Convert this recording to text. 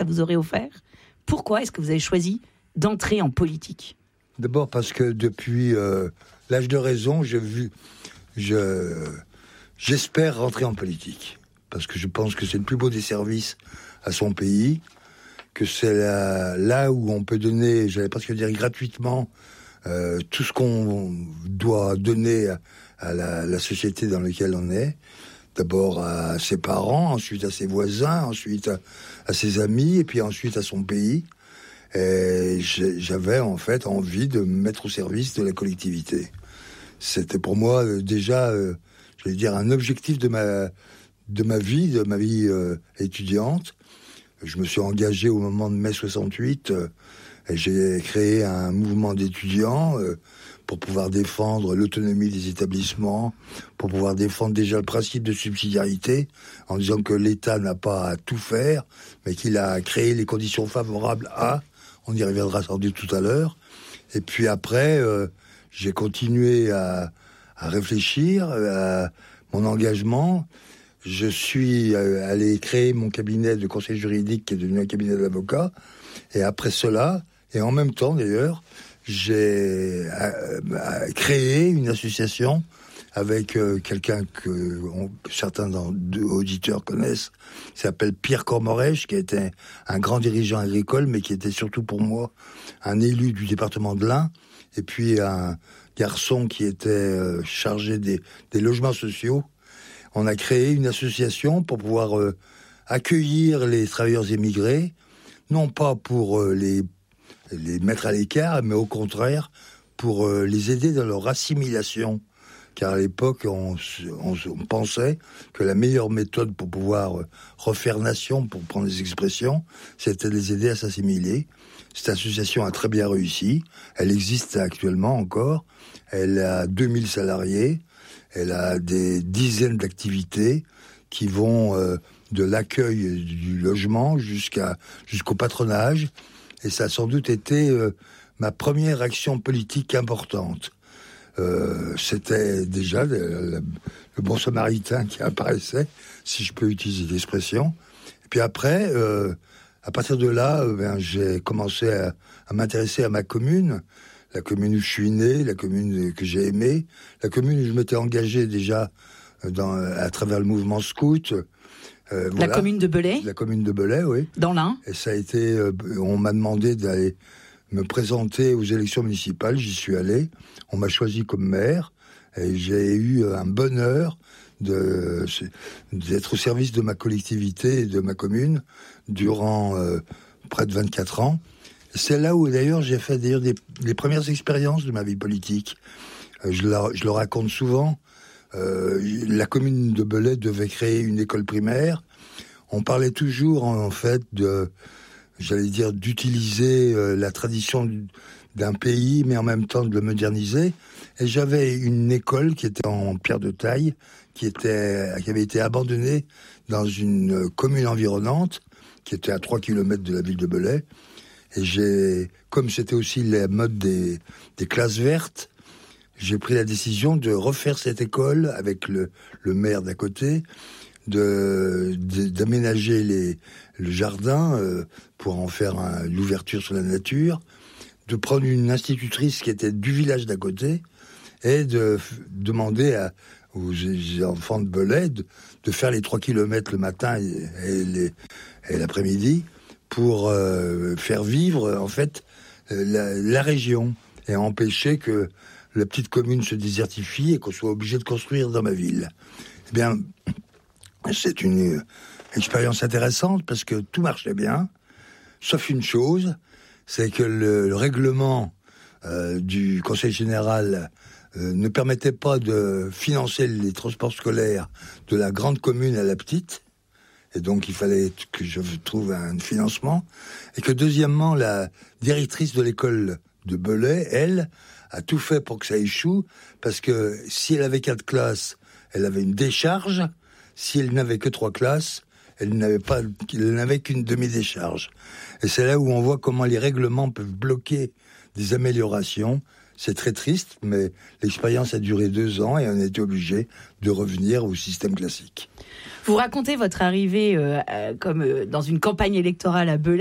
ça vous aurait offert. Pourquoi est-ce que vous avez choisi d'entrer en politique ? D'abord parce que depuis l'âge de raison, j'espère rentrer en politique. Parce que je pense que c'est le plus beau des services à son pays, que c'est là où on peut donner, j'allais presque dire gratuitement, tout ce qu'on doit donner à la société dans laquelle on est. D'abord à ses parents, ensuite à ses voisins, ensuite à ses amis, et puis ensuite à son pays. Et j'avais en fait envie de me mettre au service de la collectivité. C'était pour moi déjà, j'allais dire, un objectif de ma vie étudiante. Je me suis engagé au moment de mai 68, et j'ai créé un mouvement d'étudiants pour pouvoir défendre l'autonomie des établissements, pour pouvoir défendre déjà le principe de subsidiarité, en disant que l'État n'a pas à tout faire, mais qu'il a créé les conditions favorables à, on y reviendra sans doute tout à l'heure. Et puis après, j'ai continué à réfléchir à mon engagement. Je suis allé créer mon cabinet de conseil juridique qui est devenu un cabinet d'avocats. Et après cela, et en même temps d'ailleurs, j'ai créé une association avec quelqu'un que certains auditeurs connaissent, qui s'appelle Pierre Cormorèche, qui était un grand dirigeant agricole, mais qui était surtout pour moi un élu du département de l'Ain, et puis un garçon qui était chargé des logements sociaux. On a créé une association pour pouvoir accueillir les travailleurs émigrés, non pas pour les mettre à l'écart, mais au contraire pour les aider dans leur assimilation. Car à l'époque, on pensait que la meilleure méthode pour pouvoir refaire nation, pour prendre des expressions, c'était de les aider à s'assimiler. Cette association a très bien réussi. Elle existe actuellement encore. Elle a 2000 salariés. Elle a des dizaines d'activités qui vont de l'accueil du logement jusqu'au patronage. Et ça a sans doute été ma première action politique importante. C'était déjà le bon samaritain qui apparaissait, si je peux utiliser l'expression. Et puis après, à partir de là, j'ai commencé à m'intéresser à ma commune, la commune où je suis né, la commune que j'ai aimée, la commune où je m'étais engagé déjà à travers le mouvement scout. La commune de Belay ? La commune de Belay, oui. Dans l'Ain ? Et ça a été, on m'a demandé d'aller me présenter aux élections municipales, j'y suis allé. On m'a choisi comme maire et j'ai eu un bonheur d'être au service de ma collectivité et de ma commune durant près de 24 ans. C'est là où d'ailleurs j'ai fait les premières expériences de ma vie politique. Je le raconte souvent. La commune de Belay devait créer une école primaire. On parlait toujours en fait d'utiliser la tradition d'un pays, mais en même temps de le moderniser. Et j'avais une école qui était en pierre de taille, qui avait été abandonnée dans une commune environnante, qui était à 3 km de la ville de Belay. Et comme c'était aussi la mode des classes vertes, j'ai pris la décision de refaire cette école avec le maire d'à côté, d'aménager le jardin pour en faire l'ouverture sur la nature, de prendre une institutrice qui était du village d'à côté et de demander aux enfants de Belay de faire les 3 km le matin et l'après-midi pour faire vivre en fait la région et empêcher que la petite commune se désertifie et qu'on soit obligé de construire dans ma ville. Eh bien, c'est une expérience intéressante parce que tout marchait bien, sauf une chose, c'est que le règlement du Conseil général ne permettait pas de financer les transports scolaires de la grande commune à la petite, et donc il fallait que je trouve un financement, et que deuxièmement, la directrice de l'école de Belay, elle, a tout fait pour que ça échoue, parce que si elle avait 4 classes, elle avait une décharge. Si elle n'avait que 3 classes, elle n'avait qu'une demi-décharge. Et c'est là où on voit comment les règlements peuvent bloquer des améliorations. C'est très triste, mais l'expérience a duré 2 ans et on a été obligé de revenir au système classique. Vous racontez votre arrivée comme dans une campagne électorale à Belair.